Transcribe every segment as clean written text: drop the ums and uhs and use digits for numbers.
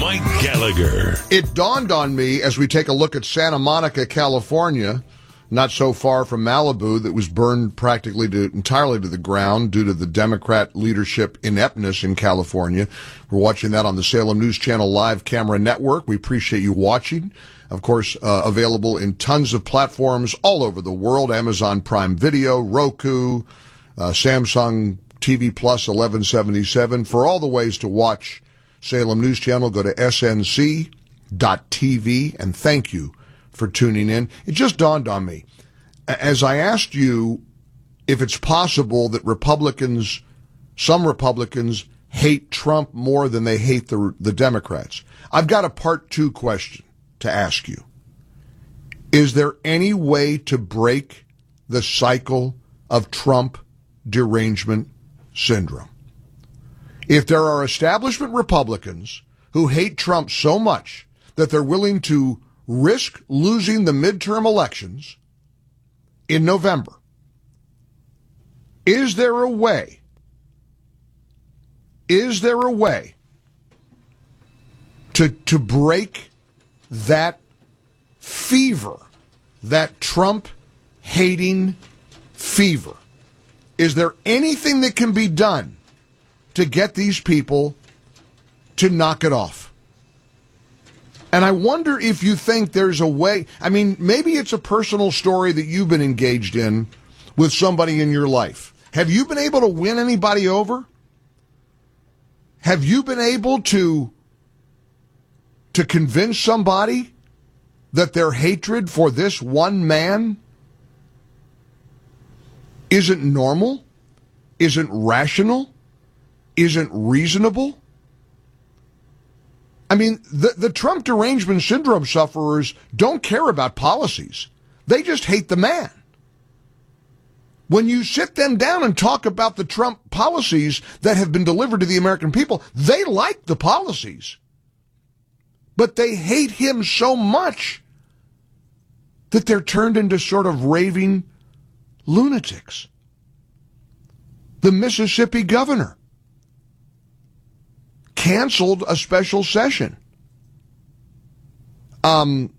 Mike Gallagher. It dawned on me as we take a look at Santa Monica, California, not so far from Malibu, that was burned practically entirely to the ground due to the Democrat leadership ineptness in California. We're watching that on the Salem News Channel live camera network. We appreciate you watching. Of course, available in tons of platforms all over the world: Amazon Prime Video, Roku, Samsung TV Plus 1177. For all the ways to watch Salem News Channel, go to snc.tv, and thank you for tuning in. It just dawned on me, as I asked you if it's possible that some Republicans hate Trump more than they hate the Democrats. I've got a part 2 question to ask you. Is there any way to break the cycle of Trump derangement syndrome? If there are establishment Republicans who hate Trump so much that they're willing to risk losing the midterm elections in November, is there a way to break that fever, that Trump-hating fever? Is there anything that can be done to get these people to knock it off? And I wonder if you think there's a way. I mean, maybe it's a personal story that you've been engaged in with somebody in your life. Have you been able to win anybody over? Have you been able to convince somebody that their hatred for this one man isn't normal, isn't rational, isn't reasonable? I mean, the Trump derangement syndrome sufferers don't care about policies. They just hate the man. When you sit them down and talk about the Trump policies that have been delivered to the American people, they like the policies. But they hate him so much that they're turned into sort of raving lunatics. The Mississippi governor canceled a special session. Again,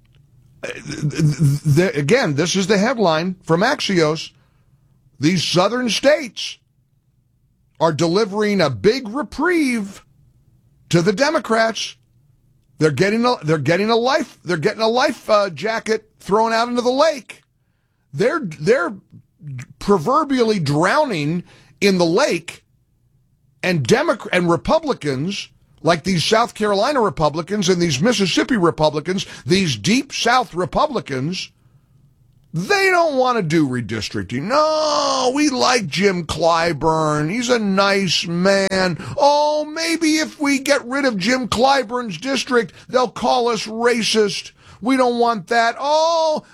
this is the headline from Axios. These southern states are delivering a big reprieve to the Democrats. They're getting a life jacket thrown out into the lake. They're proverbially drowning in the lake. And Republicans, like these South Carolina Republicans and these Mississippi Republicans, these deep South Republicans, they don't want to do redistricting. No, we like Jim Clyburn. He's a nice man. Oh, maybe if we get rid of Jim Clyburn's district, they'll call us racist. We don't want that. Oh,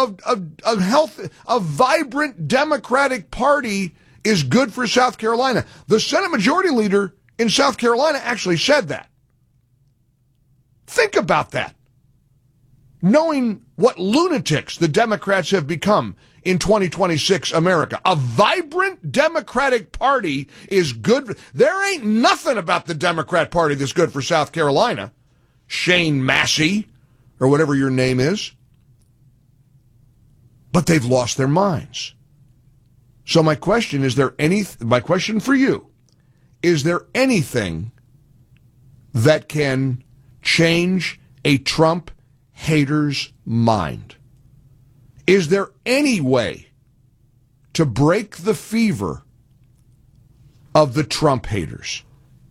a vibrant Democratic Party is good for South Carolina. The Senate Majority Leader in South Carolina actually said that. Think about that. Knowing what lunatics the Democrats have become in 2026 America. A vibrant Democratic Party is good. There ain't nothing about the Democrat Party that's good for South Carolina. Shane Massey, or whatever your name is. But they've lost their minds. So my question for you, is there anything that can change a Trump hater's mind? Is there any way to break the fever of the Trump haters?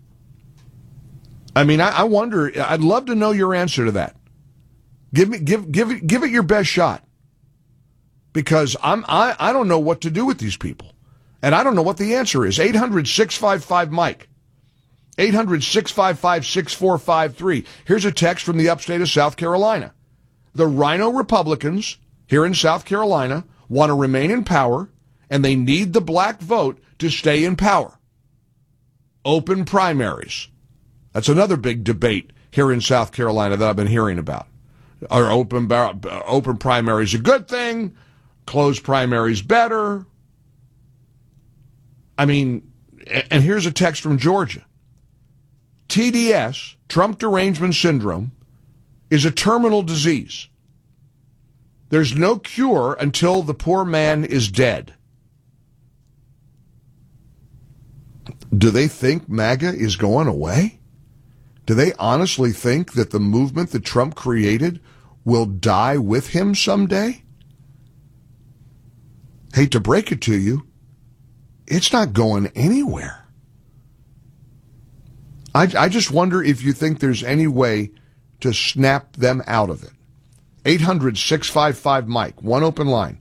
I mean, I wonder, I'd love to know your answer to that. Give it your best shot. Because I don't know what to do with these people. And I don't know what the answer is. 800-655-MIKE. 800-655-6453. Here's a text from the upstate of South Carolina. The Rhino Republicans here in South Carolina want to remain in power, and they need the black vote to stay in power. Open primaries. That's another big debate here in South Carolina that I've been hearing about. Are open primaries a good thing? Closed primaries better? I mean, and here's a text from Georgia. TDS, Trump derangement syndrome is a terminal disease. There's no cure until the poor man is dead. Do they think MAGA is going away? Do they honestly think that the movement that Trump created will die with him someday? Hate to break it to you, it's not going anywhere. I just wonder if you think there's any way to snap them out of it. 800-655-MIKE, one open line.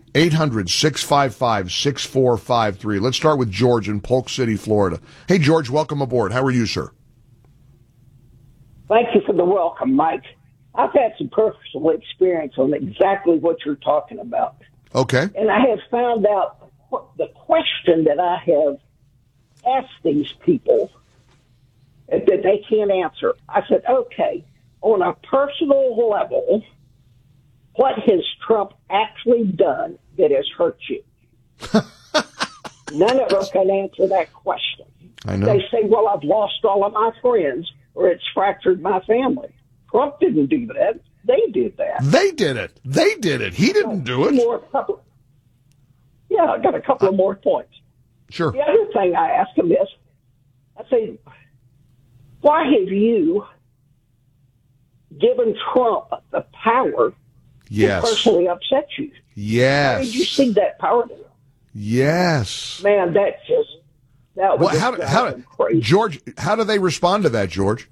800-655-6453. Let's start with George in Polk City, Florida. Hey, George, welcome aboard. How are you, sir? Thank you for the welcome, Mike. I've had some personal experience on exactly what you're talking about. Okay. And I have found out the question that I have asked these people that they can't answer. I said, okay, on a personal level, what has Trump actually done that has hurt you? None of them can answer that question. I know. They say, well, I've lost all of my friends or it's fractured my family. Trump didn't do that. They did that. They did it. They did it. He didn't do it. I got a couple of more points. Sure. The other thing I asked him is, I say, why have you given Trump the power to personally upset you? Yes. How did you see that power? Yes. Man, that was how crazy. George, how do they respond to that, George?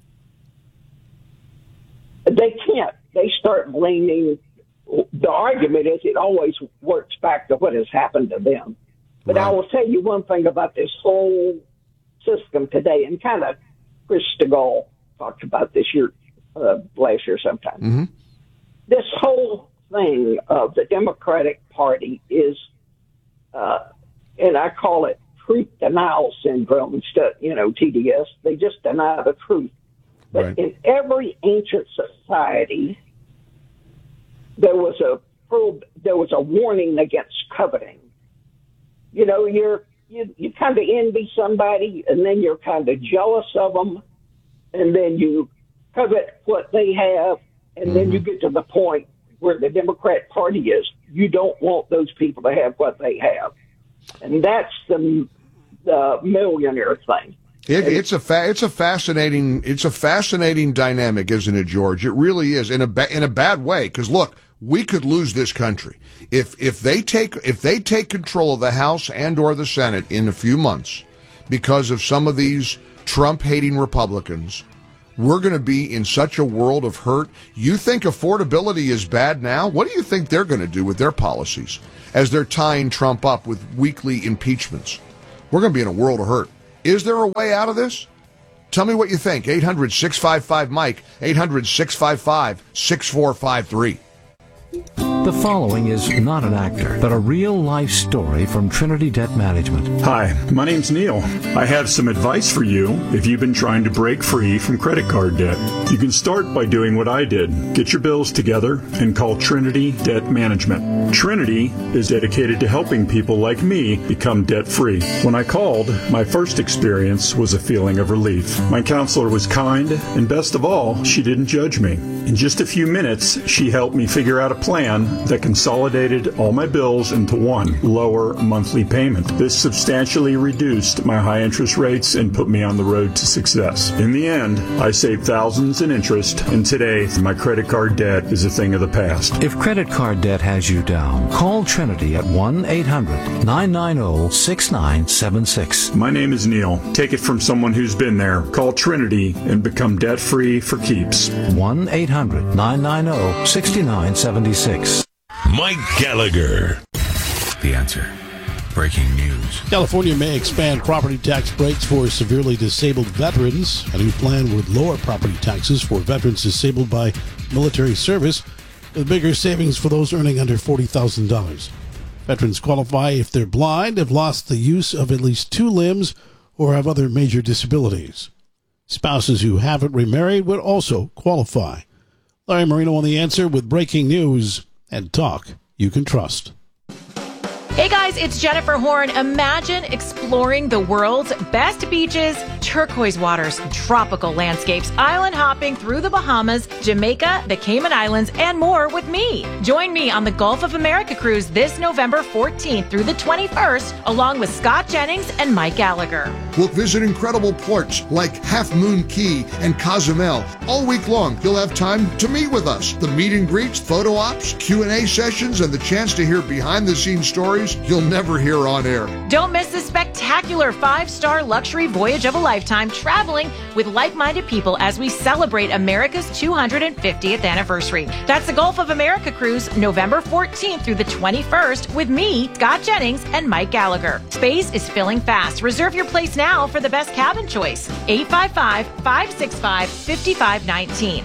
They can't. They start blaming. The argument is it always works back to what has happened to them. But Right. I will tell you one thing about this whole system today, and kind of Chris Stigall talked about this last year sometime. Mm-hmm. This whole thing of the Democratic Party is, and I call it truth denial syndrome instead, TDS. They just deny the truth. But Right. in every ancient society, there was a warning against coveting. You kind of envy somebody, and then you're kind of jealous of them, and then you covet what they have, and then you get to the point where the Democrat Party is. You don't want those people to have what they have, and that's the millionaire thing. It's a fascinating dynamic, isn't it, George? It really is in a bad way. Because look, we could lose this country if they take control of the House and or the Senate in a few months because of some of these Trump-hating Republicans. We're going to be in such a world of hurt. You think affordability is bad now? What do you think they're going to do with their policies as they're tying Trump up with weekly impeachments? We're going to be in a world of hurt. Is there a way out of this? Tell me what you think. 800-655-MIKE, 800-655-6453. The following is not an actor, but a real-life story from Trinity Debt Management. Hi, my name's Neil. I have some advice for you if you've been trying to break free from credit card debt. You can start by doing what I did. Get your bills together and call Trinity Debt Management. Trinity is dedicated to helping people like me become debt-free. When I called, my first experience was a feeling of relief. My counselor was kind, and best of all, she didn't judge me. In just a few minutes, she helped me figure out a plan that consolidated all my bills into one lower monthly payment. This substantially reduced my high interest rates and put me on the road to success. In the end, I saved thousands in interest, and today my credit card debt is a thing of the past. If credit card debt has you down, call Trinity at 1-800-990-6976. My name is Neil. Take it from someone who's been there. Call Trinity and become debt-free for keeps. 1-800-990-6976. Mike Gallagher. The Answer. Breaking news. California may expand property tax breaks for severely disabled veterans. A new plan would lower property taxes for veterans disabled by military service, with bigger savings for those earning under $40,000. Veterans qualify if they're blind, have lost the use of at least two limbs, or have other major disabilities. Spouses who haven't remarried would also qualify. Larry Marino on The Answer with breaking news and talk you can trust. Hey guys, guys, it's Jennifer Horn. Imagine exploring the world's best beaches, turquoise waters, tropical landscapes, island hopping through the Bahamas, Jamaica, the Cayman Islands, and more with me. Join me on the Gulf of America cruise this November 14th through the 21st, along with Scott Jennings and Mike Gallagher. We'll visit incredible ports like Half Moon Key and Cozumel. All week long, you'll have time to meet with us. The meet and greets, photo ops, Q&A sessions, and the chance to hear behind-the-scenes stories you'll never hear on air. Don't miss this spectacular 5-star luxury voyage of a lifetime, traveling with like-minded people as we celebrate America's 250th anniversary. That's the Gulf of America cruise, November 14th through the 21st, with me, Scott Jennings, and Mike Gallagher. Space is filling fast. Reserve your place now for the best cabin choice. 855-565-5519.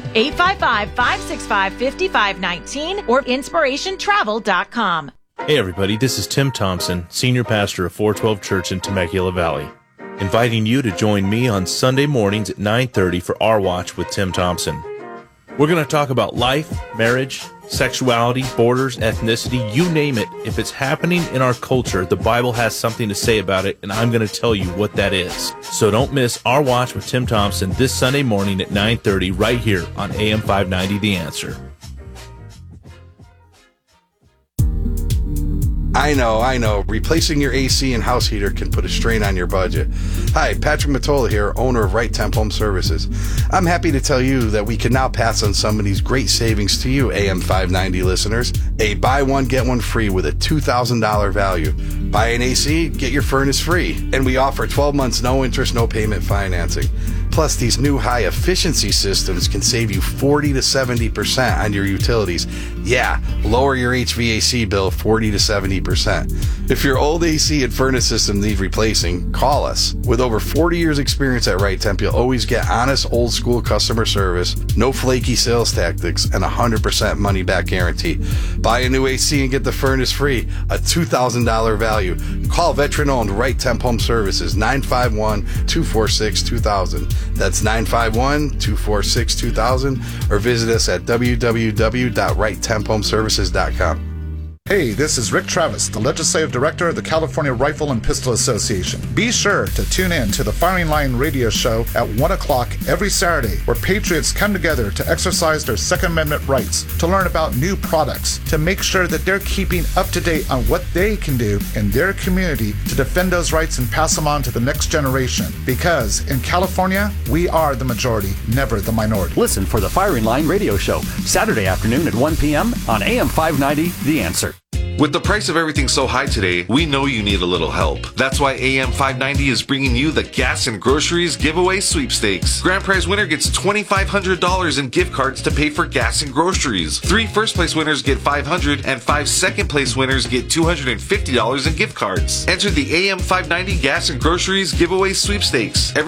855-565-5519 or inspirationtravel.com. Hey everybody, this is Tim Thompson, Senior Pastor of 412 Church in Temecula Valley, inviting you to join me on Sunday mornings at 9:30 for Our Watch with Tim Thompson. We're going to talk about life, marriage, sexuality, borders, ethnicity, you name it. If it's happening in our culture, the Bible has something to say about it, and I'm going to tell you what that is. So don't miss Our Watch with Tim Thompson this Sunday morning at 9:30 right here on AM 590 The Answer. I know. Replacing your AC and house heater can put a strain on your budget. Hi, Patrick Matola here, owner of Right Temp Home Services. I'm happy to tell you that we can now pass on some of these great savings to you, AM 590 listeners. A buy one, get one free with a $2,000 value. Buy an AC, get your furnace free. And we offer 12 months, no interest, no payment financing. Plus, these new high-efficiency systems can save you 40 to 70% on your utilities. Yeah, lower your HVAC bill 40 to 70%. If your old AC and furnace system need replacing, call us. With over 40 years experience at Right Temp, you'll always get honest, old-school customer service, no flaky sales tactics, and 100% money-back guarantee. Buy a new AC and get the furnace free, a $2,000 value. Call veteran-owned Right Temp Home Services, 951-246-2000. That's 951-246-2000, or visit us at www.righttemphomeservices.com. Hey, this is Rick Travis, the Legislative Director of the California Rifle and Pistol Association. Be sure to tune in to the Firing Line radio show at 1 o'clock every Saturday, where patriots come together to exercise their Second Amendment rights, to learn about new products, to make sure that they're keeping up to date on what they can do in their community to defend those rights and pass them on to the next generation. Because in California, we are the majority, never the minority. Listen for the Firing Line radio show, Saturday afternoon at 1 p.m. on AM 590, The Answer. With the price of everything so high today, we know you need a little help. That's why AM 590 is bringing you the Gas and Groceries Giveaway Sweepstakes. Grand prize winner gets $2,500 in gift cards to pay for gas and groceries. 3 first-place winners get $500, and 5 second-place winners get $250 in gift cards. Enter the AM 590 Gas and Groceries Giveaway Sweepstakes.